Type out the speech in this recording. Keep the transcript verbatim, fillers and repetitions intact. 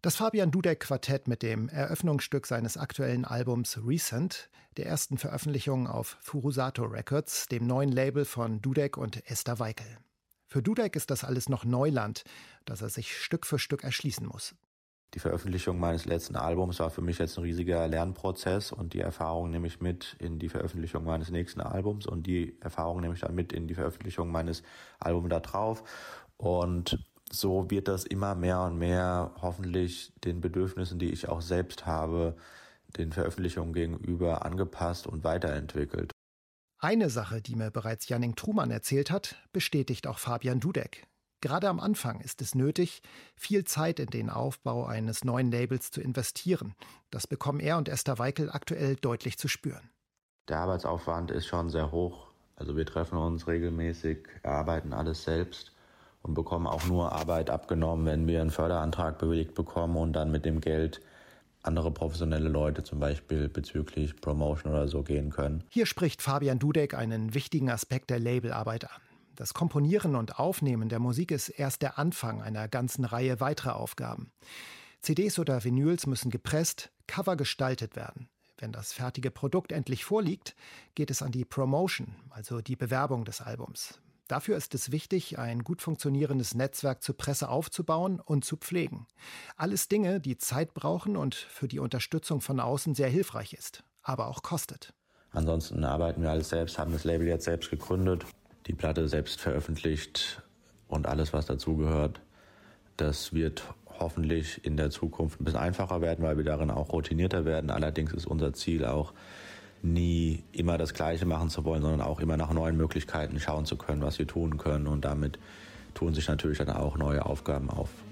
Das Fabian Dudek-Quartett mit dem Eröffnungsstück seines aktuellen Albums Recent, der ersten Veröffentlichung auf Furusato Records, dem neuen Label von Dudek und Esther Weikel. Für Dudek ist das alles noch Neuland, das er sich Stück für Stück erschließen muss. Die Veröffentlichung meines letzten Albums war für mich jetzt ein riesiger Lernprozess und die Erfahrung nehme ich mit in die Veröffentlichung meines nächsten Albums und die Erfahrung nehme ich dann mit in die Veröffentlichung meines Albums da drauf. Und so wird das immer mehr und mehr hoffentlich den Bedürfnissen, die ich auch selbst habe, den Veröffentlichungen gegenüber angepasst und weiterentwickelt. Eine Sache, die mir bereits Janning Truman erzählt hat, bestätigt auch Fabian Dudek. Gerade am Anfang ist es nötig, viel Zeit in den Aufbau eines neuen Labels zu investieren. Das bekommen er und Esther Weikel aktuell deutlich zu spüren. Der Arbeitsaufwand ist schon sehr hoch. Also wir treffen uns regelmäßig, arbeiten alles selbst und bekommen auch nur Arbeit abgenommen, wenn wir einen Förderantrag bewilligt bekommen und dann mit dem Geld andere professionelle Leute zum Beispiel bezüglich Promotion oder so gehen können. Hier spricht Fabian Dudek einen wichtigen Aspekt der Labelarbeit an. Das Komponieren und Aufnehmen der Musik ist erst der Anfang einer ganzen Reihe weiterer Aufgaben. C Ds oder Vinyls müssen gepresst, Cover gestaltet werden. Wenn das fertige Produkt endlich vorliegt, geht es an die Promotion, also die Bewerbung des Albums. Dafür ist es wichtig, ein gut funktionierendes Netzwerk zur Presse aufzubauen und zu pflegen. Alles Dinge, die Zeit brauchen und für die Unterstützung von außen sehr hilfreich ist, aber auch kostet. Ansonsten arbeiten wir alles selbst, haben das Label jetzt selbst gegründet, die Platte selbst veröffentlicht und alles, was dazugehört. Das wird hoffentlich in der Zukunft ein bisschen einfacher werden, weil wir darin auch routinierter werden. Allerdings ist unser Ziel auch, nie immer das Gleiche machen zu wollen, sondern auch immer nach neuen Möglichkeiten schauen zu können, was wir tun können. Und damit tun sich natürlich dann auch neue Aufgaben auf.